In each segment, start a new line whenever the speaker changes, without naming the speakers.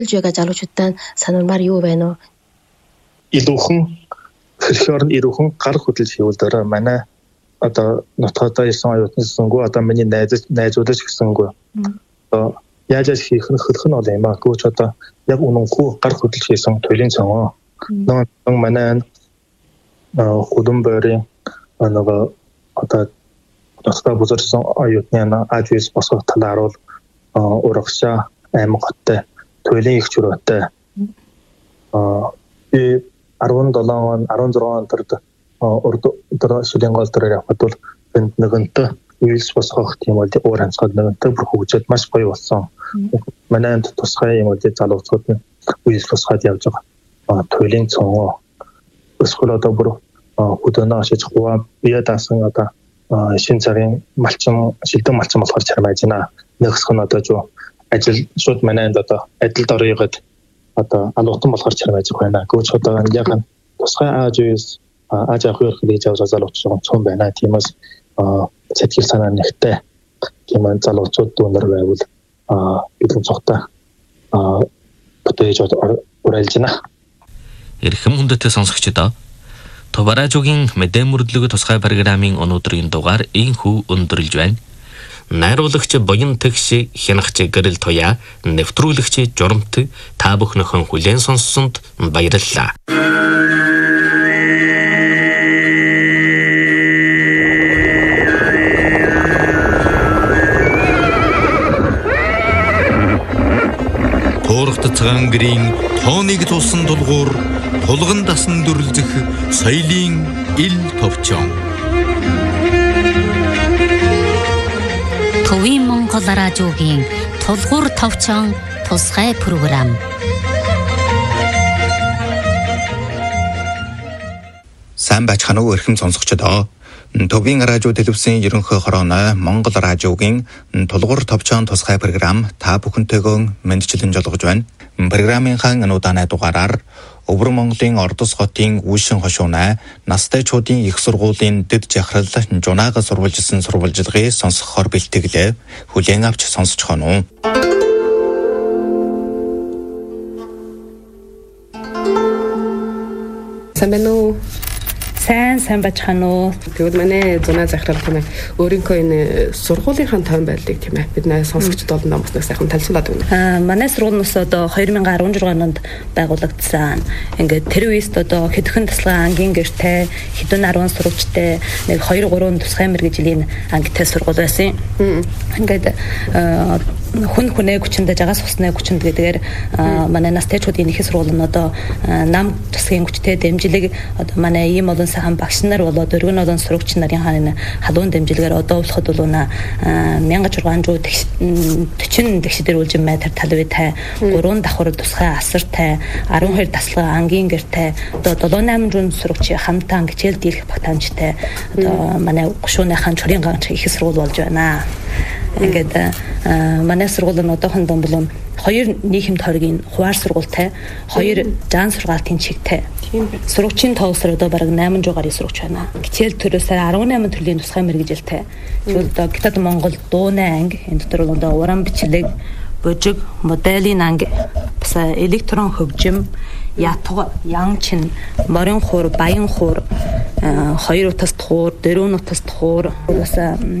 байгаа залуучуудаа сануулмаар юу байна уу?
Илүүхэн хэрхэн ирүүхэн гар хөдлөж хийвэлдээр манай одоо нотгоодоо ирсэн оюутны сүнгүү одоо миний найзуудаж гисэнгүү. Яаж хийх нь хөрх нь бол юм аа. Гүч одоо яг үнэнхүү гар хөдлөж хийсэн төлөлийн цоноо. Нөгөө манай худам бэрийн одоо нотгоо бүзэрсэн оюутны ажис босгох талаар бол урагшаа аймагтай төлөлийн их чураатай. И 17 он 16 он төрд урд шилэн гол төрөөр явхад бол нэгэнтээ үйлс босгох тийм бол уур амьсгал нэгэнтээ бүр хөгжөөд маш гоё болсон. Манай энд тусгай юм бол залуучууд нь үйлс босгоод явж байгаа. Төлөлийн цоноо өсгөл одоо бүр хөдөнөө ашиж хуваа бие даасан одоо шин цагийн малчин шилдэн малчин болохоор чармайж байна. Нэгсх нь одоо жоо ажил шууд манай энд одоо адил дорыйгод одоо алуутан болохоор чармайж байна. Гүч одоо яг тусгай ааж авах хийж авах залуучууд цон байна. Тиймээс сэтгэл санаа нэгтэй тийм залуучууд дүүнэр байвал бидний цогтой бүтээж урайлж байна.
Эрхэм хүндэт сонсогчдоо Товаражуугийн мэдээ мөрдлөг тусгай программын өнөөдрийн дугаар ийхүү өндөрлж байна. Найруулагч Боён Тэгш хянагч Гэрэл Туяа, нэвтрүүлэгч Журамт та бүхнийхэн хүлээн сонссонд баярлалаа.
Туурхт цагаангэрийн тооныг тулсан дулгуур тулган дасан дүрлзэх соёлын ил товчон.
Төвийн Монгол радиогийн тулгуур товчон тусгай програм.
Сайн байцгаана уу эрхэм сонсогчдоо. Төвийн радио телевизийн ерөнхий хорооны Монгол радиогийн тулгуур товчон тусгай програм та бүхэнтэйгөө мэдчилэн жолгож байна. Програмынхаа өнөөдрийн дугаараар Өвөр Монголын Ордос хотын Үүшин хошуунай настайчуудын их сургуулийн дэд жахрал жунаагаас сурвалжилсан сурвалжилгыг сонсохоор бэлтгэлээ. Хүлээн авч сонсцохоо нь.
Самбэнүү сайн бачхана уу. Тэгвэл манай зунаа захирал тийм ээ өөрийнхөө энэ сургуулийнхаа тойм байдлыг тийм ээ бид нэ сонсогчд олон номосноо сайхан танилцуулаад байна.
Манай сургуулиас одоо 2016 онд байгуулагдсан. Ингээд тэр үеэст одоо хэдхэн тасалгаа ангийн гэртэй, хэдэн 10 сурвалжтай, нэг 2-3 тусгай мэргэжлийн ангитай сургууль байсан. Ингээд хүн хүчиндээ жагаас усны хүчинд гэдгээр манай настайчуудын их сургууль нь одоо нам засгийн хүчтэй дэмжлэг одоо манай ийм олон сайхан багш нар болоод өргөн олон сурагч нарын хааны халуун дэмжлэгээр одоо болоход бол 1640 тэгшдэр үлжин метр талбайтай 3 давхар тусгай асартай 12 тасалгаа ангийн гэртэй одоо 7-8 сурагч хамтаа хичээл дийлэх багтаамжтай одоо манай гушууныхан чурын ганц их сургууль болж байна. Ингээд манай сургууль нь одоохондоо бол 2 нийгэмд хоргийн хуваар сургуультай, 2 жаан сургаалтын чигтэй. Сурагчийн тоосор одоо бараг 800 гаруй сурагч байна. Хичээл төрөөсөө 18 төрлийн тусгай мэргэжилтэй. Тэгвэл одоо Гитад Монгол дууны анги, энэ дотор бол одоо уран бичлэг, божиг, моделийн анги, бас электрон хөгжим, ятга, янчин, морин хуур, баян хуур, 2 утас хуур, 4 утас хуур, бас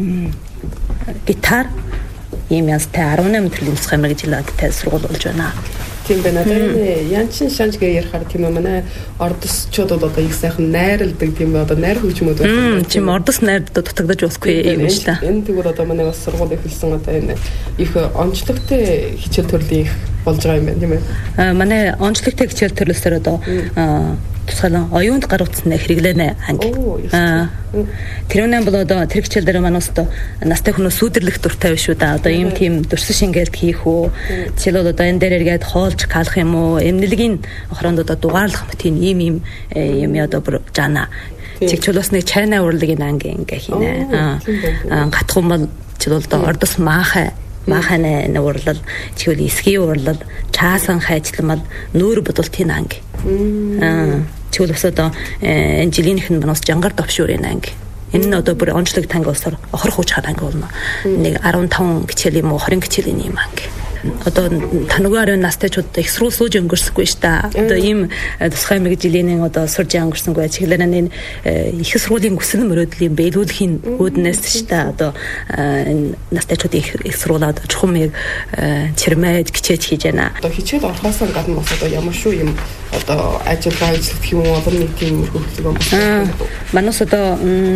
гитар ийм ястай 18 төрлийн тусгай мэргэжилтэй сургууль болж байна.
Тийм байна. Тэгээд янчин шанж гэж ярихаар тийм манай ордосчууд бол одоо их сайхан найрладаг тийм одоо найр хөгжмөд байна.
Тийм ордос найрд дутагдаж болохгүй юм шүү дээ.
Энэ тэгвэл одоо манай бас сургууль эхэлсэн одоо энэ их онцлогтой хичээл төрлийн их болж байгаа юм байна тийм ээ.
Манай онцлогтой хичээл төрлөсөөр одоо тусгайлан оюунд гаргацсан хэрэглэнэ анги. Тэрүүнэн бол одоо тэр хичээл дээр манаас одоо настай хүмүүс сүдэрлэх дуртай биш үү да. Одоо ийм тийм дурсан шингээлт хийх үү. Жишээл одоо энэ дээр эргээд хоолж калах юм уу? Эмнэлгийн охроонд одоо дугаарлах тийм ийм юм одоо бүр жана. Чигчулаас нэг чайна урлагийн анги ингээ хийнэ. Гатхан бол жишээл одоо ордос мааханы урлал, чивэл эсгийн урлал, чаасан хайчламал, нүүр бодолтын анги. Чивэл бас одоо энэ жилийнх нь манаас жангар товшуурын анги. Энэ нь одоо бүр онцлог танги усаар охор хууч анги болно. Нэг 15 хичээл юм уу 20 хичээлийн юм анги. одоо танугаар настайчууд их сургууль сууж өнгөрсөхгүй ш та. Одоо ийм тусгай мэргэжлийн одоо сурж өнгөрсөнгүй чиглэлээр энэ их сургуулийн хүсэл мөрөөдлийн биелүүлэхийн үүднээс ш та. Одоо энэ настайчууд их сургуулаад чухамыг чирмээд гिचээж хийж байна.
Одоо хичээл орохоос гадна бас одоо ямар шүү юм одоо ажиллагаа гэх юм уу одоо нэг тийм хөлөг юм.
Манайс одоо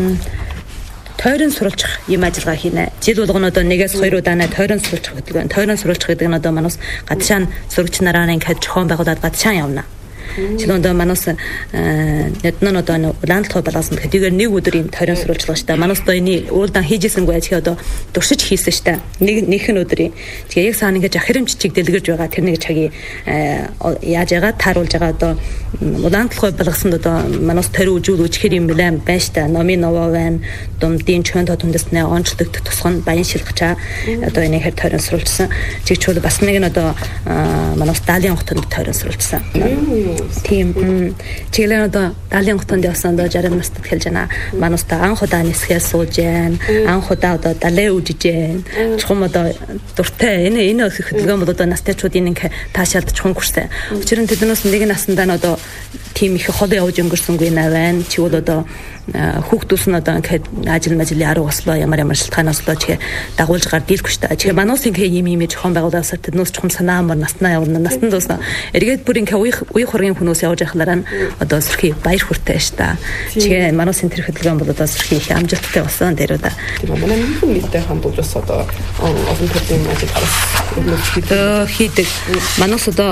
тойрон сурвалжих юм ажиллагаа хийнэ. Жил болгоно одоо 1-2 удаанаа тойрон сурвалжих гэдэг байна. Тойрон сурвалжих гэдэг нь одоо манайс гадшаан сурагч нараа ингээд зохион байгуулад гадшаан явна. Жил одоо манайс яднаа одоо улаанлахой балгасан хэдийгээр нэг өдрийн тойрон сурвалжлаа шүү дээ. Манайс одоо энэ уулдан хийжсэнгүй ажиг одоо туршиж хийсэн шүү дээ. Нэгэн өдрийн. Тэгээ яг саана ингэж ахирамжчиг дэлгэрж байгаа тэр нэг цагийг яаж яагаа тааруулж байгаа одоо улаанлахой балгасанд одоо манайс тойрон үжүүл үжихэр юм байна шүү дээ. Номын новоо байна. Думдын чөн тотондснээ онцлогдох тусган баян шилгчаа одоо энэ хэр тойрон сурвалжсан. Чигчүүд бас нэг нь одоо манайс даалын хотод тойрон сурвалжсан. Тийм чиглэлээр одоо даалын хотод явсан одоо 60 настад хэлж байна. Манайс та анх удаа нисгээ сууж байна. Анх удаа одоо далай үжиж байна. Чухам одоо дуртай энэ хөдөлгөөн бол одоо настайчуудын нэг таашаалд чухам хүрсэн. Учир нь тэднээс нэг наснда нь одоо тийм их хол явж өнгөрсөнгүй нэ байна. Чигвэл одоо хүүхдүүс нь одоо ингээд ажил арга ослоо ямар шалтгаанаас л чиг дагуулж гар дийлэхгүй шүү дээ. Чиг манайс ингээд юм зохион байгуулаасаа тэднээс чухам санаа амар наснаа явна. Настан дуусна. Эргээд бүр ингээд үе хоргийн хүмүүс явж байхлаараа одоо сөрхий баяр хүртэй шүү дээ. Чиг манайсын тэр хөдөлгөөн бол одоо сөрхий их амжилттай болсон дээр удаа.
Тийм манай нийтдээ хамтуулж бас одоо олон төрлийн ажил гаргаж
хийдэг. Манайс одоо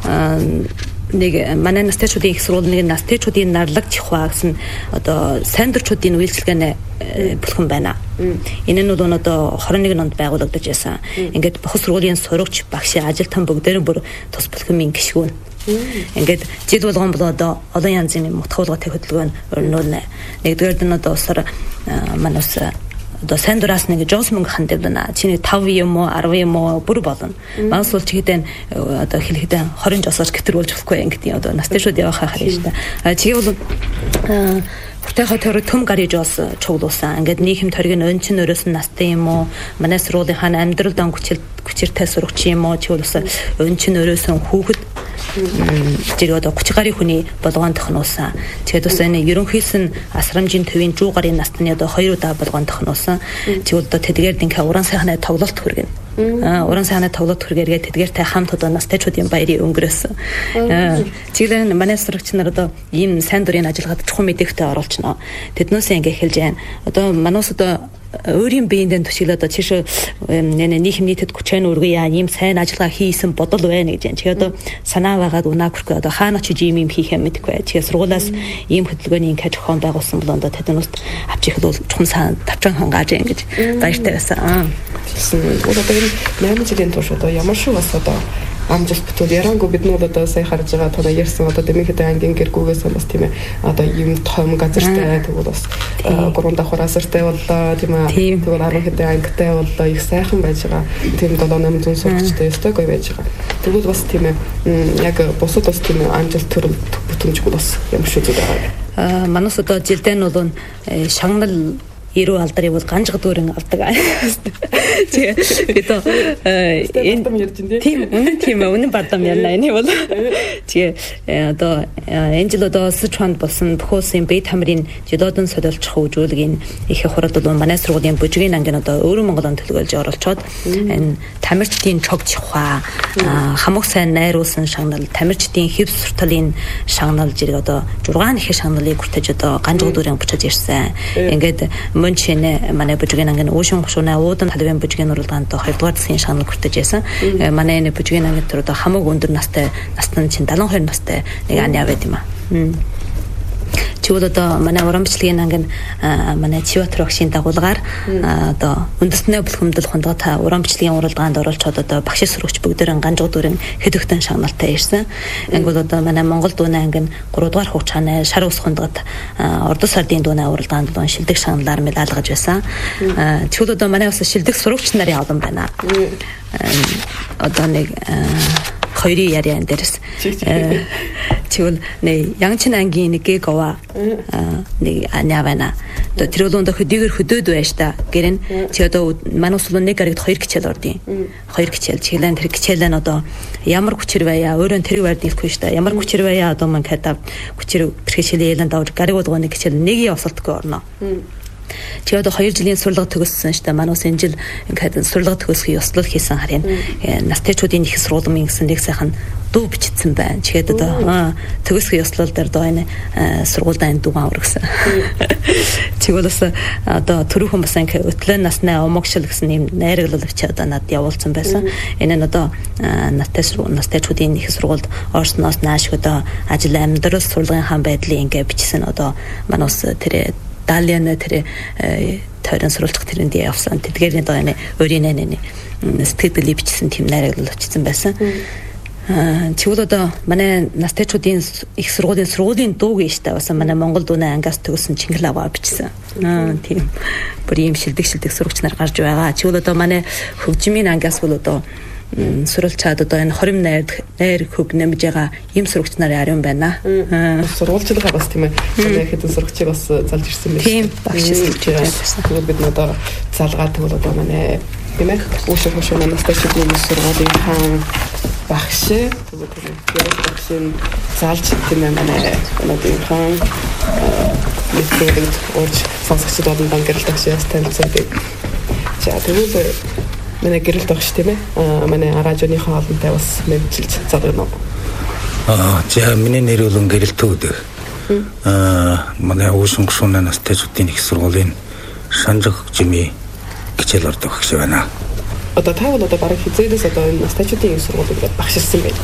нэг манай настайчуудын их сургуулийн нэг настайчуудын нарлаг чихва гэсэн одоо сайндурчуудын үйлчилгээний бүлхэн байна. Энэ нь бол одоо 21 онд байгуулагдаж байсан. Ингээд бохос сургуулийн сурагч багшийн ажилтан бүгдээрэн бүр тус бүлхэмийн гишгүүн. Ингээд жил болгон бол одоо олон янзын мутгуулгатай хөдөлгөөн өрнүүлнэ. Нэгдүгээр нь одоо усаар манайс одоо сайн дураас нэг жоос мөнгө хандив байна. Чиний 5 юм уу 10 юм уу бүр болно. Манайс бол чигэдэн одоо хэлэхдээ 20 жосооч гэтрүүлж болохгүй ингээд одоо настайчууд явахаа харна шүү дээ. Чигээ бол Хүртэйхэ төр төм гариж бас чуулуулсан. Ингээд нийгэм төргийн өнчин өрөөс нь настай юм уу? Манай сургуулийнхаа амьдралд хүчиртэй сурагч юм уу? Чивэл бас өнчин өрөөс нь хүүхэд зэрэг одоо 30 гаруй хүний болгоон тохнуулсан. Тэгээд бас энэ ерөнхийсэн асрамжийн төвийн 100 гаруй насны одоо 2 удаа болгоон тохнуулсан. Чивэл одоо тэдгээр динхэ уран сайхны тоглолт хүргэнэ. Уран сайхны тоглолт хүргээргээ тэдгээртэй хамт одоо настайчуудын баярыг өнгөрөөсөн. Чиглэн манай сурагч нар одоо ийм сайн дурын ажиллагаад чухам мэдээхтэй оруулчихно. Тэднээс ингээ хэлж байна. Одоо манайс одоо өөрийн биеиндээ төшөглөө одоо чиш нийгэм нийтэд хүчээр үргэе ийм сайн ажиллагаа хийсэн бодол байна гэж байна. Чи одоо санаа байгаад унаа хүрхээ одоо хаана ч ийм хийх юм мэдэхгүй. Чи сургуулаас ийм хөдөлгөөний ингээ зохион байгуулсан бол одоо тэднээс авчих бол чухам сан тавчан хангааж ингэж баяртай байсан.
Одоо энэ 8 жилийн турш одоо ямар шүү бас одоо амжилт бүтүүл ярангүй бид нүүд одоо сая харж байгаа тоо ярьсан одоо дэмэхэд ангийн гэргүүгээс бас тийм ээ одоо юм том газартай тэгвэл бас 3 давхар асартай боллоо тийм ээ тэгвэл 10 хэдэн ангитай боллоо их сайхан байж байгаа тийм 7-800 сурагчтай өстой гоё байж байгаа тэгвэл бас тийм ээ яг бусад бас тийм амжилт төрөл бүтэмжгүй бас ямар шүү зүйл байгаа
манайс одоо жилдээ нь бол шагнал ирүү алдрыг бол ганжга дүүрэн авдаг. Тэгээ бид тийм үнэн бардам ярина энэ бол тэгээ одоо энэ жил одоо Сычуанд болсон Бөхөөсийн Бэйт хамрын жидодон солиулчих хөгжүүлгийн их хуралд бол манай сургуулийн бүжгийн ангийн одоо Өвөр Монголын төлөөлж оролцоод энэ тамирчдын чог чихва хамаг сайн найруулсан шагнал тамирчдын хэв сурталын шагнал зэрэг одоо 6 их шагналыг хүртэж одоо ганжга дүүрэн буцаж ирсэн. Ингээд мөнчнэ манай бүжгийн ангийн уушин гушуунаа уудан талбайн бүжгийн уралдаанд 2 дугаар засгийн шагнал хүртэж байсан. Манай энэ бүжгийн ангид төр одоо хамаг өндөр настай настан чинь 72 настай нэг ани аваад юм аа. Чивэл одоо манай урамчлалын ангийн манай Чиватр багшийн дагуулгаар одоо үндэснээ бүлхэмдэл хондготой урамчлалын уралдаанд оролцоод одоо багш сурагч бүгдээрэн ганжга дүүрэн хэдэгтэн шагналтай ирсэн. Ангид одоо манай Монгол дууны ангийн 3 дугаар хугацааны шар ус хондгот ордос сардын дууны уралдаанд бол шилдэг шагналаар медалгаж байсан. Чивэл одоо манай бас шилдэг сурагч нарын олон байна. Одоо нэг хоёрын яриан дээрс Тэгвэл Янчин ангийн нэг гээва нэг аняавана. Тэр бол хөдийгэр хөдөөд байж та гэрэн чи одоо манай ус бол нэг гарагт 2 хичээл ордын. 2 хичээл чиглэн тэр хичээл нь одоо ямар хүчээр байя өөрөө тэр байр дийлэхгүй шүү дээ. Ямар хүчээр байя одоо мань хата хүчээр бэрхшээлээ давж гариг болгоо нэг хичээл нэг явсалтгүй орно. Чи одоо 2 жилийн сурлага төгссөн шүү дээ. Манай ус энэ жил ингээд сурлага төгсгөх ёслол хийсэн харин настайчуудын их сургуулийн гэсэн нэг сайхан дуу бичсэн байна. Чихэд одоо төгсгөх ёслол дээр одоо энэ сургуультай дуу аврагсан. Тэгвэл бас одоо төрөөхөн бас ингээд өтлөө насны омогшил гэсэн юм найраглагч одоо над явуулсан байсан. Энэ нь одоо настайчуудын их сургуульд орсноос нааш одоо ажил амьдрал сурлагын хаан байдлын ингээд бичсэн одоо манай ус тэр Далиана тэр тойрон сурвалжих тэрэнд явсан. Тэдгээр нэг энэ өөрийн нэ сэтгэл бичсэн тийм найрагл очсон байсан. Тэгвэл одоо манай настайчуудын их сургуулийн дууг нь штэ бас манай Монгол дууны ангаас төгсөн Чингэл аваа бичсэн. Тийм бүр ийм шилдэг сурагч нар гарч байгаа. Тэгвэл одоо манай хөгжмийн ангаас бол одоо сурвалжаад одоо энэ 20 найр хөг нэмж байгаа ийм сурагч нарын ариун байна.
Сурвалжлага бас тийм ээ. Хэдэн сурагчийг бас залж ирсэн байх.
Тийм багш гэж байсан.
Тэгвэл бид одоо залгаад тэгвэл одоо манай тийм ээ. Өшөө настайчуудын сургуулийн хаан багш тэгвэл багшийн залж тийм ээ манай өнөөдрийн хаан мэдлэгт орж сонсогчдод болон гэрэлтэгч яс танилцуулдаг. За тэгвэл манай гэрэлт багш тийм ээ. Манай радионыхаа олонтой бас мэдчилж залгана.
За миний нэр бол гэрэлтүүд. Манай Өвшин гүшүүнээ настайчуудын их сургуулийн шанжих хөгжмийн хичээл ордог багш байна.
Одоо та бол одоо бараг хизээдээс одоо энэ настайчуудын их сургуулийг багшилсан байна.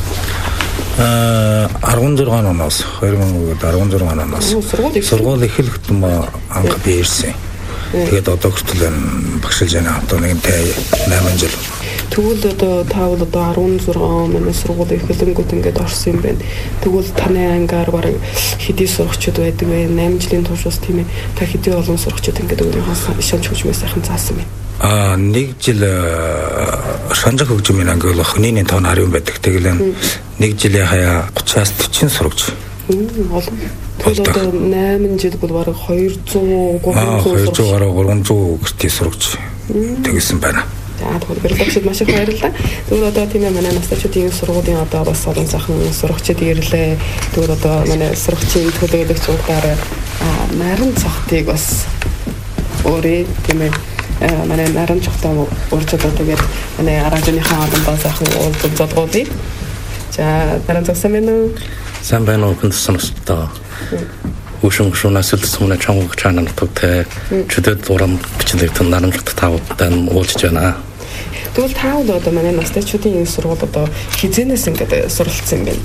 16 оноос 2016 оноос сургууль эхлэх юм анх би ирсэн. Тэгээд одоо хүртэл багшилж байна. Одоо нэгэнтэй 8 жил.
Тэгвэл одоо та бол одоо 16 манай сургууль эхлэнгүүд ингээд орсон юм байна. Тэгвэл таны ангаар бараг хэдий сурагчид байдаг вэ? 8 жилийн турш бас тийм ээ. Та хэдий олон сурагчид ингээд өөрийнхөө шанж хөгжмөөс сайхан заасан байна.
1 жил шанжих хөгжмийн анги бол хөнийний тоон 10 байдаг. Тэгэл 1 жилийн хаяа 30-аас 40 сурагч.
Олон. Тэгвэл одоо 8 жил бол бараг 200
300 гэртээ сурагч тэгсэн байна.
За тэгвэл гэрэлтэгчд маш их баярлалаа. Тэгвэл одоо тийм ээ манай настайчуудын сургуулийн одоо бас олон сайхан сурагчид ирлээ. Тэгвэл одоо манай сурагчийн төлөөлөгч удаар наран цогтыг бас өөрөө тийм ээ манай наран цогтоо урьдчилж тэгээд манай радионыхаа олондоо сайхан уулзалт зодгоодъя. За наран цогсон байна уу?
Сайн байна уу хүнд сонсогчдоо. Өвшин гүшүүнээс үлдсэн чамгч чанар төгтэй чөдөд урам бичлэгт нарамжт тавтай уулзж байна.
Тэгвэл та бол одоо манай настайчуудын сургууль одоо хизэнээс ингээд суралцсан юм байна.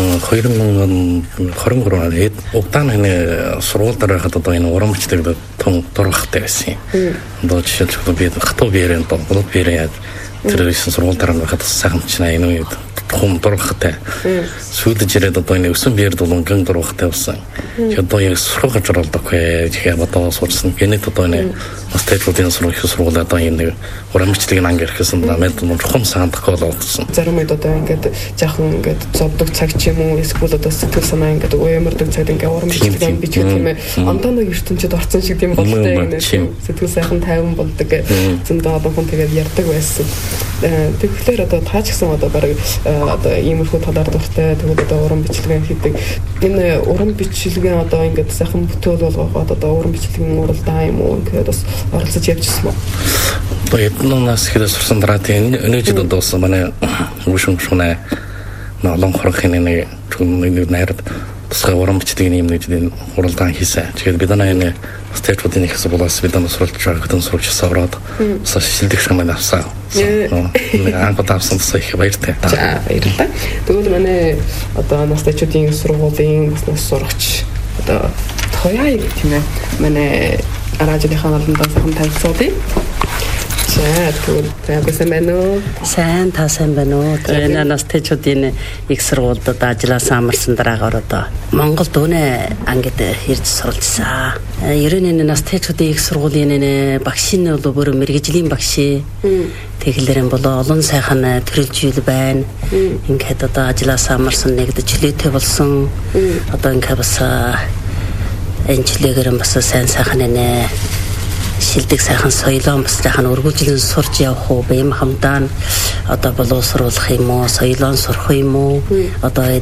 2023 онд угдааны сургууль дээр хад одоо энэ урам бичлэгт том дургахтай байсан юм. Одоо жишээлбэл би хатуу биерэн болоод биерэн тэр их сургууль дээр хад сайхан чинаа энэ үед хум дургахтай. Сүйдэж ирээд одоо энэ өсөн биерд болон гэн дургахтай болсон. Одоо яг сургууль оролдог гэхээр одоо сурсан генет одоо энэ настайчуудын сургууль одоо энэ урамчлалын анги ирсэн намайг хум сандах болоодсон.
Зарим үед одоо ингээд жаахан ингээд зоддог цаг ч юм уу эсвэл одоо сэтгэл санаа ингээд уямардаг цаг ингээд урамчлалын бичиг тийм ээ. Ондоо нэг ертөнцид орсон шиг тийм болтой юм сэтгэл сайхан тайван болдог зөндөө одоо хүн тэгээд ярддаг байсан. Тэгэхээр одоо таач гэсэн одоо бараг одоо иймэрхүү талаар дуртай тэгвэл одоо уран бичлэгээ хийдэг. Энэ уран бичлэгээ одоо ингээд сайхан бүтээл болгоод одоо уран бичлэгийн уралдаан юм уу ингээд бас оролцож явжсэн юм.
Нас хэрэг сурсан дараа тийм өнөөдөр одоо манай Өвшин гүшүүнээ олон хорхын нэг найрад тусгай уран бичлэгийн юм нэг уралдаан хийсэн. Тэгээд бид энэ настайчуудын их сургуулиас бид суралцж байгаа хэдэн сурагчсаа ороод шилдэг шамаа авсан. Анхад авсан тусаа их баяртай.
За баярлалаа. Тэгвэл манай одоо настайчуудын сургуулийн бас сурагч одоо Тояа тийм ээ манай радионыхаа олондоо сайхан танилцуулъя. Тэгвэл байна уу?
Сайн та сайн байна уу? Энэ настэйчүүдийн их сургуульд ажилласан амарсан дараагаар одоо Монгол дүүнэ ангид ирж суралцсан. Ерөн энэ настэйчүүдийн их сургуулийн багшийн бол бүр мэргэжлийн багш. Тэгэлэрэн болоо олон сайхан төрөлжил байна. Ингээд одоо ажилласан амарсан нэгдэж чөлөөтэй болсон. Одоо ингээд бас энэ чөлөөгөр бас сайн сайхан нэ шилдэг сайхан соёлоо бас сайхан өргөжлөн сурч явах уу бэм хамтаа одоо боловсруулах юм уу соёлоо сурах юм уу одоо